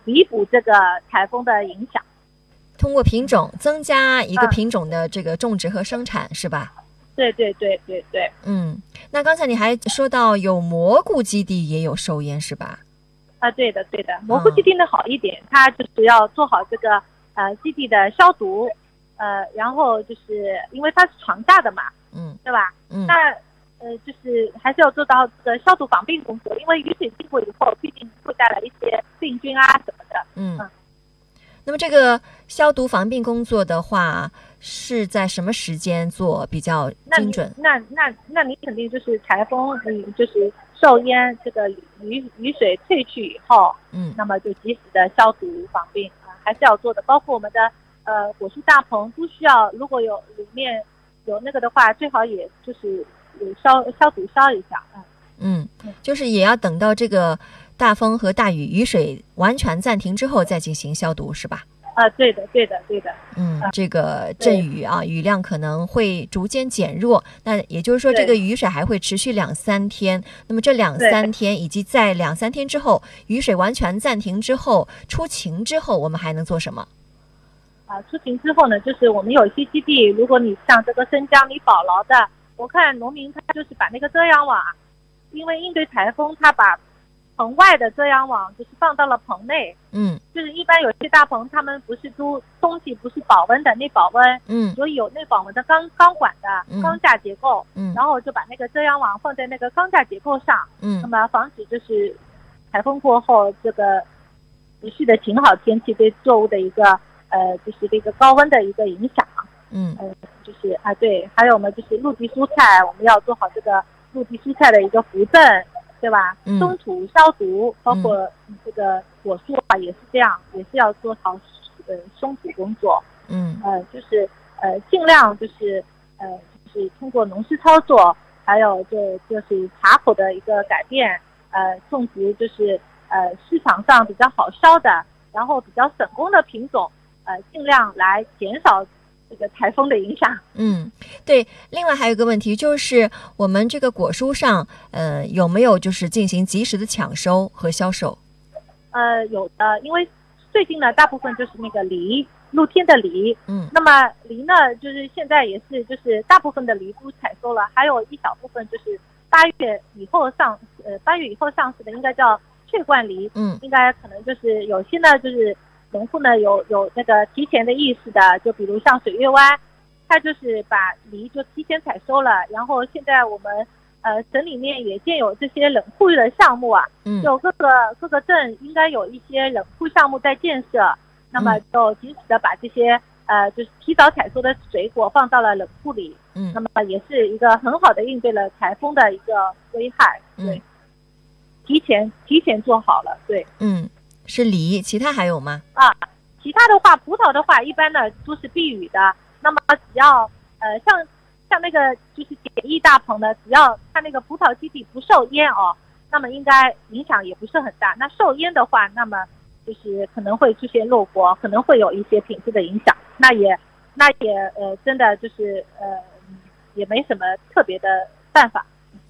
弥补这个台风的影响。 通过品种增加一个品种的这个种植和生产，是吧？ 对。 那刚才你还说到有蘑菇基地也有受烟，是吧？ 对的。蘑菇基地呢好一点，它就是要做好这个基地的消毒，然后就是因为它是长假的嘛，对吧？那就是还是要做到这个消毒防病工作，因为雨水经过以后，毕竟会带来一些病菌啊什么的。 那么这个消毒防病工作的话，是在什么时间做比较精准？ 那你肯定就是台风，就是受烟这个雨水退去以后，那么就及时的消毒防病还是要做的。包括我们的果树大棚都需要，如果有里面有那个的话，最好也就是有消毒消一下。 就是也要等到这个大风和大雨水完全暂停之后再进行消毒，是吧？ 对的。 这个阵雨雨量可能会逐渐减弱，那也就是说这个雨水还会持续2-3天。那么这2-3天以及在2-3天之后，雨水完全暂停之后，出晴之后，我们还能做什么？ 出晴之后呢，就是我们有一些基地，如果你像这个生姜你保劳的，我看农民他就是把那个遮阳网，因为应对台风，他把棚外的遮阳网就是放到了棚内。就是一般有些大棚他们不是冬季不是保温的内保温，所以有内保温的钢管的钢架结构，然后就把那个遮阳网放在那个钢架结构上，那么防止就是台风过后这个持续的晴好天气对作物的一个就是这个高温的一个影响。就是对，还有我们就是陆地蔬菜，我们要做好这个陆地蔬菜的一个扶正，对吧？松土消毒，包括这个果树也是这样，也是要做好松土工作。就是尽量就是通过农事操作，还有就是茶口的一个改变，种植就是市场上比较好销的，然后比较省工的品种，尽量来减少这个台风的影响。 对。另外还有一个问题就是我们这个果蔬上有没有就是进行及时的抢收和销售？ 有的，因为最近呢大部分就是那个梨，露天的梨。那么梨呢就是现在也是就是大部分的梨都采收了，还有一小部分就是8月以后上市的应该叫雀冠梨。应该可能就是有些呢就是农户呢有那个提前的意识的，就比如像水月湾，他就是把梨就提前采收了，然后现在我们省里面也建有这些冷库的项目就各个镇应该有一些冷库项目在建设，那么就及时的把这些就是提早采收的水果放到了冷库里。那么也是一个很好的应对了台风的一个危害。对，提前做好了。对。 是梨，其他还有吗？ 其他的话，葡萄的话，一般呢都是避雨的。那么只要像那个就是简易大棚的，只要它那个葡萄基地不受淹那么应该影响也不是很大。那受淹的话，那么就是可能会出现落果，可能会有一些品质的影响。那也真的就是也没什么特别的办法。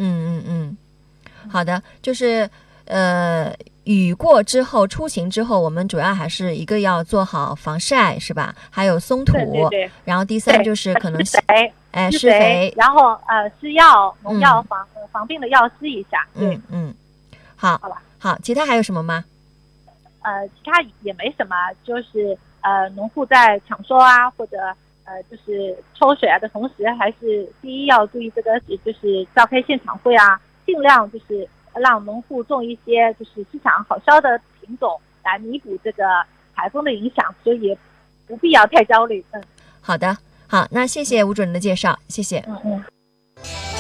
好的，就是雨过之后出晴之后，我们主要还是一个要做好防晒，是吧？还有松土。 对。 然后第三就是可能施肥， 然后施药农药防病的药施一下。对。 好吧。好，其他还有什么吗？ 其他也没什么，就是农户在抢收或者就是抽水的同时，还是第一要注意这个就是召开现场会尽量就是让农户种一些就是市场好销的品种来弥补这个台风的影响，所以也不必要太焦虑。 好的，好，那谢谢吴主任的介绍，谢谢。